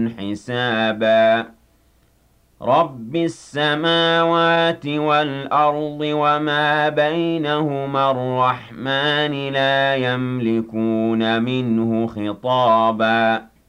حسابا رب السماوات والأرض وما بينهما الرحمن لا يملكون منه خطابا